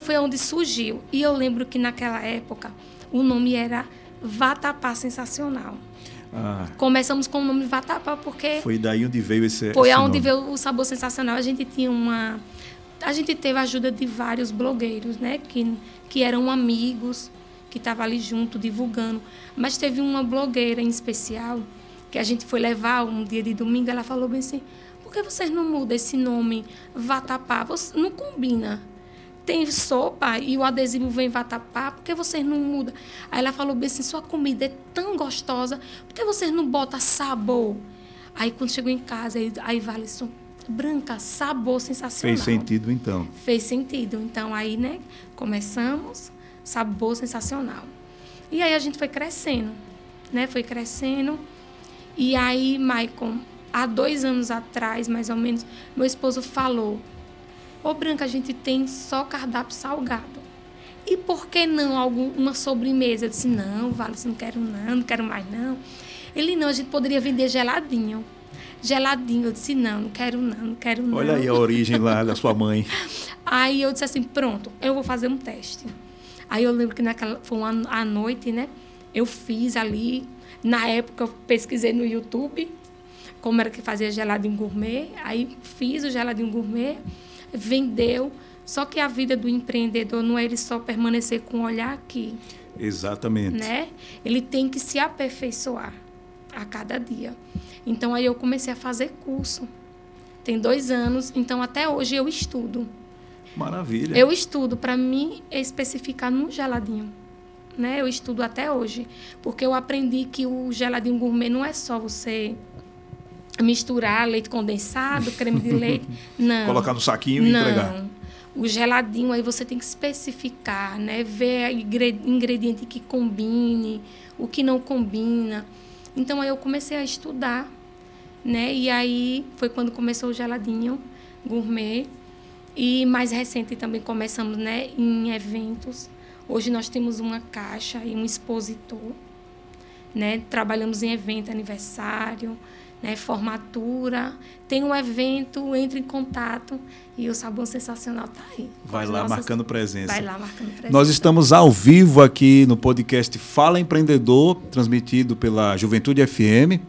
foi onde surgiu. E eu lembro que naquela época o nome era Vatapá Sensacional. Começamos com o nome Vatapá porque... Foi daí onde veio esse Foi esse onde nome. veio o Sabor Sensacional. A gente teve a ajuda de vários blogueiros, né? Que eram amigos, que estavam ali junto, divulgando. Mas teve uma blogueira em especial, que a gente foi levar um dia de domingo, ela falou bem assim, por que vocês não mudam esse nome Vatapá? Não combina. Tem sopa e o adesivo vem Vatapá, por que vocês não mudam? Aí ela falou bem assim, sua comida é tão gostosa, por que vocês não botam sabor? Aí quando chegou em casa, aí Valisson, Branca, Sabor Sensacional. Fez sentido, então. Fez sentido. Então, aí, né, começamos, Sabor Sensacional. E aí a gente foi crescendo, né? Foi crescendo. E aí, Maicon, há 2 anos atrás, mais ou menos, meu esposo falou, Branca, a gente tem só cardápio salgado. E por que não uma sobremesa? Eu disse, não, Vales, não quero mais não. Ele, não, a gente poderia vender geladinho. Eu disse, não quero não. Olha aí a origem lá da sua mãe. Aí eu disse assim, pronto, eu vou fazer um teste. Aí eu lembro que foi à noite, né? Eu fiz ali, na época eu pesquisei no YouTube como era que fazia geladinho gourmet. Aí fiz o geladinho gourmet, vendeu. Só que a vida do empreendedor não é ele só permanecer com o olhar aqui. Exatamente. Né? Ele tem que se aperfeiçoar a cada dia. Então, aí eu comecei a fazer curso. Tem 2 anos, então até hoje eu estudo. Maravilha. Eu estudo para mim especificar no geladinho. Né? Eu estudo até hoje. Porque eu aprendi que o geladinho gourmet não é só você misturar leite condensado, creme de leite. Não. Colocar no saquinho e entregar. O geladinho, aí você tem que especificar, né? Ver ingrediente que combine, o que não combina. Então, aí eu comecei a estudar, né? E aí foi quando começou o geladinho gourmet. E mais recente também começamos, né, em eventos. Hoje nós temos uma caixa e um expositor, né? Trabalhamos em evento, aniversário, né, formatura. Tem um evento, entre em contato e o Sabor Sensacional está aí. Vai lá marcando presença. Nós estamos ao vivo aqui no podcast Fala Empreendedor, transmitido pela Juventude FM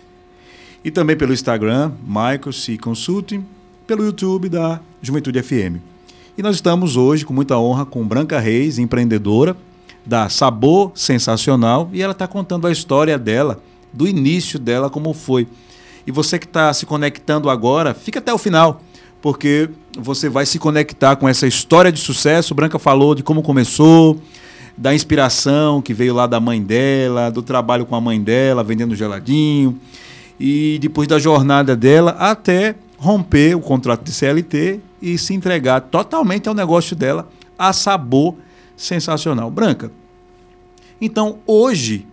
e também pelo Instagram, Michael C. Consulting, pelo YouTube da Juventude FM. E nós estamos hoje, com muita honra, com Branca Reis, empreendedora da Sabor Sensacional, e ela está contando a história dela, do início dela, como foi. E você que está se conectando agora, fica até o final, porque você vai se conectar com essa história de sucesso. Branca falou de como começou, da inspiração que veio lá da mãe dela, do trabalho com a mãe dela, vendendo geladinho, e depois da jornada dela até romper o contrato de CLT e se entregar totalmente ao negócio dela, a Sabor Sensacional. Branca, então hoje,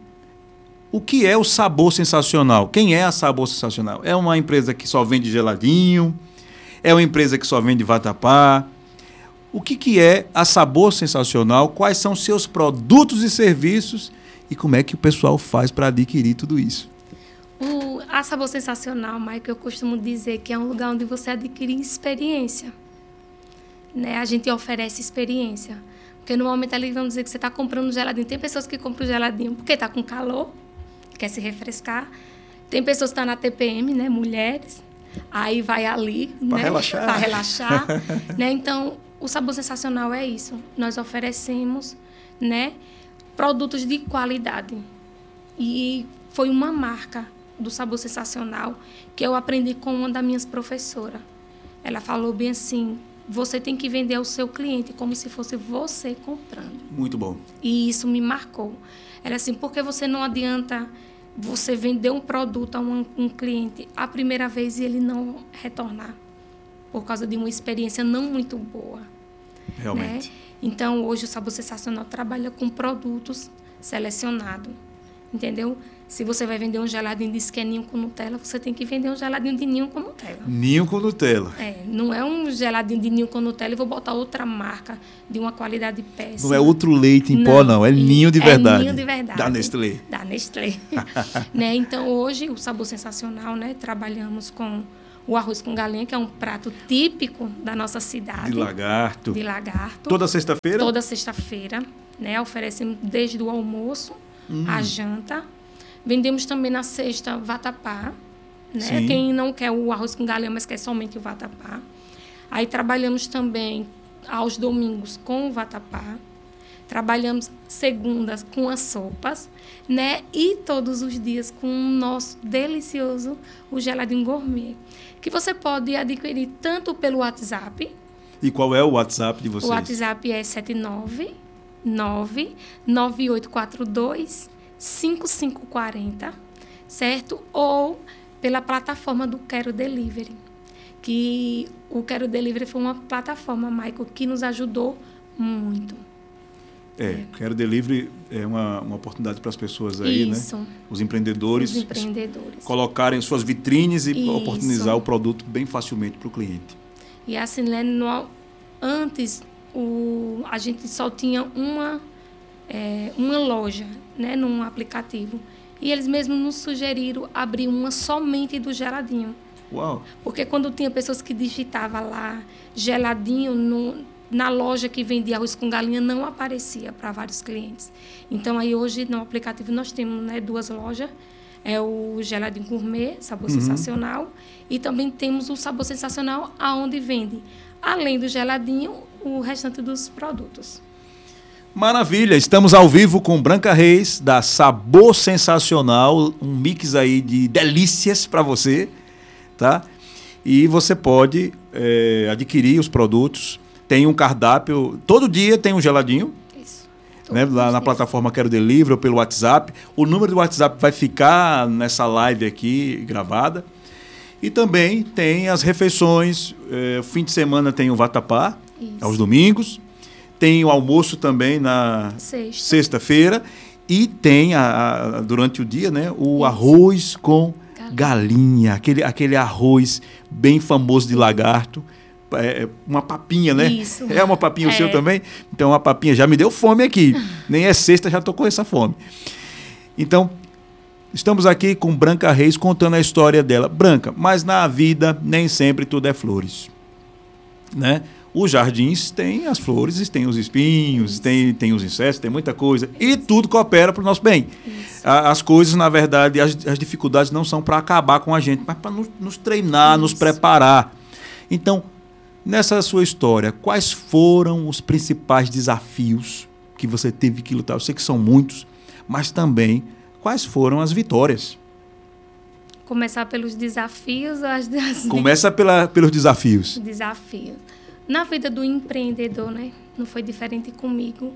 o que é o Sabor Sensacional? Quem é a Sabor Sensacional? É uma empresa que só vende geladinho? É uma empresa que só vende vatapá? O que é a Sabor Sensacional? Quais são seus produtos e serviços? E como é que o pessoal faz para adquirir tudo isso? A Sabor Sensacional, Mike, eu costumo dizer que é um lugar onde você adquire experiência. Né? A gente oferece experiência. Porque no momento ali, vamos dizer que você está comprando geladinho. Tem pessoas que compram geladinho porque está com calor, quer se refrescar. Tem pessoas que estão na TPM, né? Mulheres. Aí vai ali, para né? relaxar. Para relaxar. Né? Então, o Sabor Sensacional é isso. Nós oferecemos, né, produtos de qualidade. E foi uma marca do Sabor Sensacional que eu aprendi com uma das minhas professoras. Ela falou bem assim, você tem que vender ao seu cliente como se fosse você comprando. Muito bom. E isso me marcou. Era assim, porque você não adianta você vender um produto a um cliente a primeira vez e ele não retornar por causa de uma experiência não muito boa. Realmente. Né? Então, hoje o Sabor Sensacional trabalha com produtos selecionados. Entendeu? Se você vai vender um geladinho de que é ninho com Nutella, você tem que vender um geladinho de ninho com Nutella. Ninho com Nutella. Não é um geladinho de ninho com Nutella e vou botar outra marca de uma qualidade péssima. Não é outro leite em pó, não. É ninho de verdade. É ninho de verdade. Da Nestlé. Da Nestlé. Né? Então, hoje, o Sabor Sensacional, né? Trabalhamos com o arroz com galinha, que é um prato típico da nossa cidade. De lagarto. De lagarto. Toda sexta-feira? Toda sexta-feira, né? Oferecemos desde o almoço à janta. Vendemos também na sexta vatapá, né? Sim. Quem não quer o arroz com galinha, mas quer somente o vatapá. Aí trabalhamos também aos domingos com o vatapá. Trabalhamos segundas com as sopas, né? E todos os dias com o nosso delicioso, o geladinho gourmet, que você pode adquirir tanto pelo WhatsApp. E qual é o WhatsApp de vocês? O WhatsApp é 799-9842-5540, certo? Ou pela plataforma do Quero Delivery, que o Quero Delivery foi uma plataforma, Michael, que nos ajudou muito. Quero Delivery é uma oportunidade para as pessoas aí, Isso. né? Os empreendedores colocarem suas vitrines e Isso. oportunizar o produto bem facilmente para o cliente. E assim, né, antes a gente só tinha uma loja, né, num aplicativo. E eles mesmos nos sugeriram abrir uma somente do geladinho. Uau! Porque quando tinha pessoas que digitavam lá geladinho na loja que vendia arroz com galinha, não aparecia para vários clientes. Então, aí hoje no aplicativo nós temos, né, 2 lojas. É o geladinho gourmet, Sabor Sensacional. E também temos o Sabor Sensacional, aonde vende, além do geladinho, o restante dos produtos. Maravilha! Estamos ao vivo com Branca Reis, da Sabor Sensacional. Um mix aí de delícias para você, tá? E você pode adquirir os produtos. Tem um cardápio, todo dia tem um geladinho. Isso. Né, lá na plataforma Quero Delivery ou pelo WhatsApp. O número do WhatsApp vai ficar nessa live aqui gravada. E também tem as refeições. Fim de semana tem o vatapá, aos domingos. Tem o almoço também na sexta-feira. E tem, durante o dia, né, o arroz com galinha. Aquele arroz bem famoso de lagarto. Uma papinha, né? Isso. É uma papinha o seu também? Então, uma papinha já me deu fome aqui. Nem é sexta, já estou com essa fome. Então, estamos aqui com Branca Reis contando a história dela. Branca, mas na vida nem sempre tudo é flores, né? Os jardins têm as flores, tem os espinhos, tem os insetos, tem muita coisa. E tudo coopera para o nosso bem. As coisas, na verdade, as dificuldades não são para acabar com a gente, mas para nos treinar, nos preparar. Então, nessa sua história, quais foram os principais desafios que você teve que lutar? Eu sei que são muitos, mas também quais foram as vitórias? Começar pelos desafios. Começa pelos desafios. Desafio. Na vida do empreendedor, né? Não foi diferente comigo.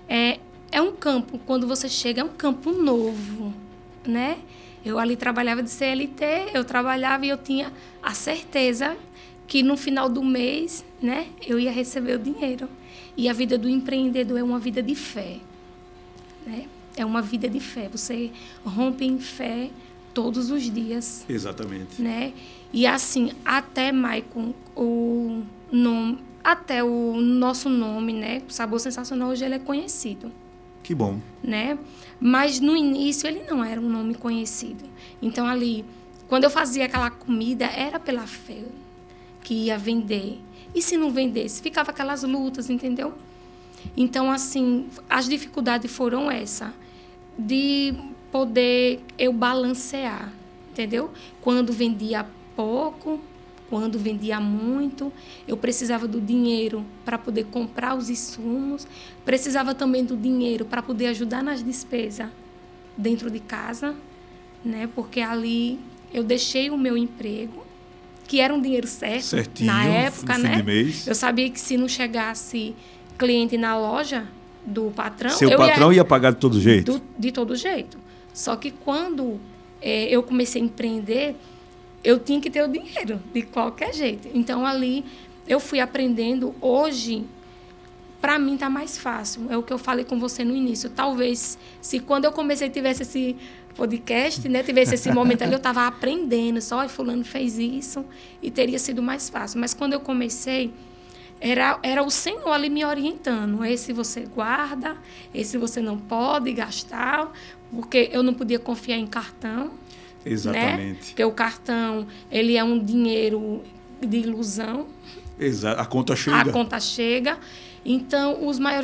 É um campo, quando você chega, é um campo novo, né? Eu ali trabalhava de CLT, eu trabalhava e eu tinha a certeza que no final do mês, né, eu ia receber o dinheiro. E a vida do empreendedor é uma vida de fé, né? É uma vida de fé. Você rompe em fé todos os dias. Exatamente. Né? E assim, até, Maicon, até o nosso nome, né, o Sabor Sensacional, hoje ele é conhecido. Que bom. Né? Mas no início ele não era um nome conhecido. Então ali, quando eu fazia aquela comida, era pela fé que ia vender. E se não vendesse? Ficava aquelas lutas, entendeu? Então, assim, as dificuldades foram essa, de poder eu balancear, entendeu? Quando vendia pouco, quando vendia muito, eu precisava do dinheiro para poder comprar os insumos, precisava também do dinheiro para poder ajudar nas despesas dentro de casa, né? Porque ali eu deixei o meu emprego, que era um dinheiro certo. Certinho, na época, no né? fim de mês. Eu sabia que se não chegasse cliente na loja do patrão... Seu patrão ia pagar de todo jeito? De todo jeito. Só que quando eu comecei a empreender, eu tinha que ter o dinheiro, de qualquer jeito. Então, ali, eu fui aprendendo. Hoje, para mim, está mais fácil. É o que eu falei com você no início. Talvez, se quando eu comecei tivesse esse podcast, né, tivesse esse momento ali, eu estava aprendendo, só fulano fez isso, e teria sido mais fácil. Mas quando eu comecei, era o Senhor ali me orientando. Esse você guarda, esse você não pode gastar, porque eu não podia confiar em cartão. Exatamente. Né? Porque o cartão, ele é um dinheiro de ilusão. Exato. A conta chega. A conta chega. Então, os